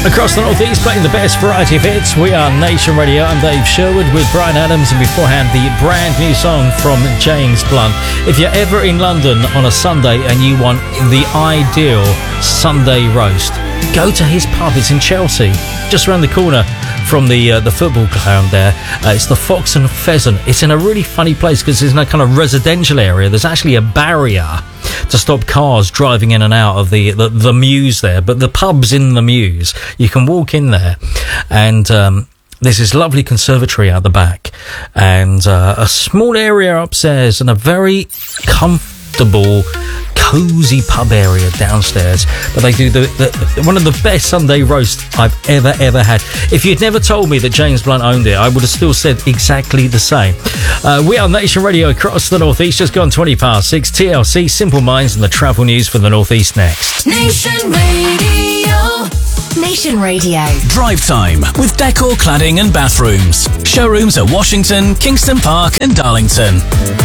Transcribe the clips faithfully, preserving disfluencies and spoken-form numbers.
Across the Northeast, playing the best variety of hits. We are Nation Radio. I'm Dave Sherwood with Brian Adams, and beforehand, the brand new song from James Blunt. If you're ever in London on a Sunday and you want the ideal Sunday roast, go to his pub. It's in Chelsea, just around the corner from the uh, the football ground there. Uh, it's the Fox and Pheasant. It's in a really funny place because it's in a kind of residential area. There's actually a barrier to stop cars driving in and out of the, the, the Mews there, but the pub's in the Mews. You can walk in there, and um, there's this lovely conservatory out the back, and uh, a small area upstairs, and a very comfortable, cosy pub area downstairs. But they do the, the one of the best Sunday roasts I've ever ever had. If you'd never told me that James Blunt owned it, I would have still said exactly the same. Uh, we are Nation Radio across the Northeast. Just gone twenty past six. T L C, Simple Minds, and the travel news for the Northeast next. Nation Radio. Nation Radio. Drive Time with Decor Cladding and Bathrooms. Showrooms at Washington, Kingston Park and Darlington.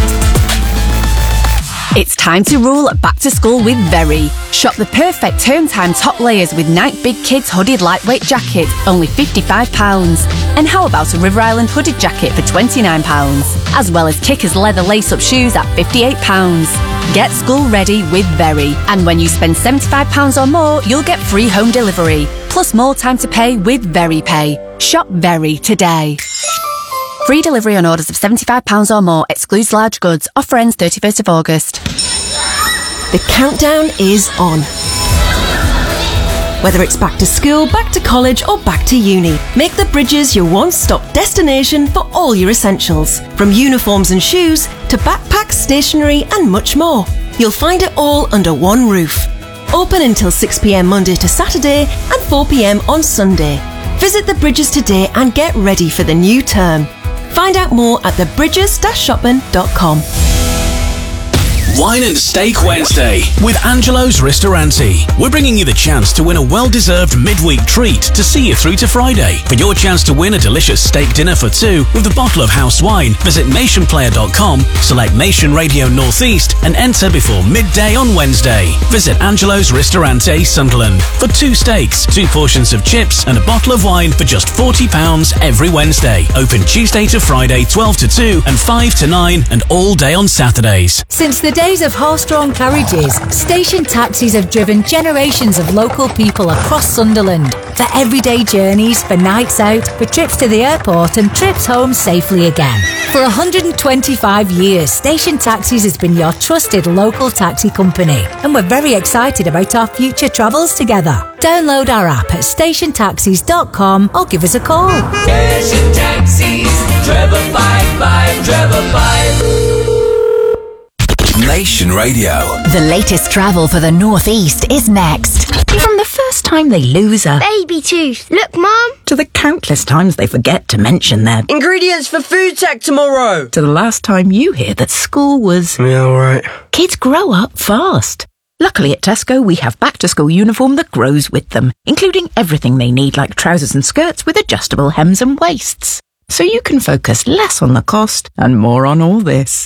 It's time to rule back to school with Very. Shop the perfect term time top layers with Nike Big Kids hooded lightweight jacket, only fifty-five pounds. And how about a River Island hooded jacket for twenty-nine pounds? As well as Kickers leather lace-up shoes at fifty-eight pounds. Get school ready with Very. And when you spend seventy-five pounds or more, you'll get free home delivery. Plus more time to pay with Very Pay. Shop Very today. Free delivery on orders of seventy-five pounds or more, excludes large goods. Offer ends thirty-first of August. The countdown is on. Whether it's back to school, back to college or back to uni, make the Bridges your one-stop destination for all your essentials. From uniforms and shoes to backpacks, stationery and much more. You'll find it all under one roof. Open until six p.m. Monday to Saturday and four p.m. on Sunday. Visit the Bridges today and get ready for the new term. Find out more at the bridges dash shopping dot com. Wine and Steak Wednesday with Angelo's Ristorante. We're bringing you the chance to win a well-deserved midweek treat to see you through to Friday. For your chance to win a delicious steak dinner for two with a bottle of house wine, visit nation player dot com, select Nation Radio Northeast and enter before midday on Wednesday. Visit Angelo's Ristorante, Sunderland for two steaks, two portions of chips and a bottle of wine for just forty pounds every Wednesday. Open Tuesday to Friday twelve to two and five to nine and all day on Saturdays. Since the days of horse-drawn carriages, station taxis have driven generations of local people across Sunderland for everyday journeys, for nights out, for trips to the airport and trips home safely again. For one hundred twenty-five years, Station Taxis has been your trusted local taxi company, and we're very excited about our future travels together. Download our app at station taxis dot com or give us a call. Station Taxis, Trevor five five, Trevor five. Nation Radio. The latest travel for the Northeast is next. From the first time they lose a baby tooth. Look, Mum. To the countless times they forget to mention their ingredients for food tech tomorrow. To the last time you hear that school was... Yeah, all right. Kids grow up fast. Luckily at Tesco, we have back-to-school uniform that grows with them, including everything they need like trousers and skirts with adjustable hems and waists. So you can focus less on the cost and more on all this.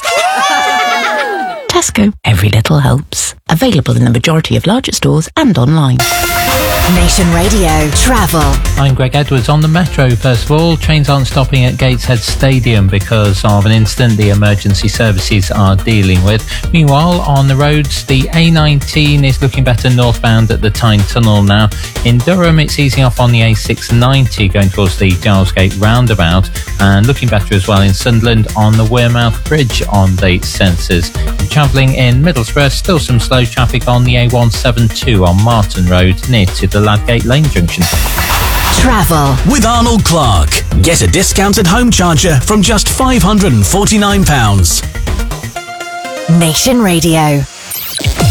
Tesco, every little helps. Available in the majority of larger stores and online. Nation Radio Travel. I'm Greg Edwards. On the Metro, first of all, trains aren't stopping at Gateshead Stadium because of an incident the emergency services are dealing with. Meanwhile, on the roads, the A nineteen is looking better northbound at the Tyne Tunnel now. In Durham, it's easing off on the A six ninety going towards the Gilesgate roundabout, and looking better as well in Sunderland on the Wearmouth Bridge on the sensors. Travelling in Middlesbrough, still some slow traffic on the A one seventy-two on Martin Road near to the Ladgate Lane junction. Travel with Arnold Clark. Get a discounted home charger from just five hundred forty-nine pounds. Nation Radio.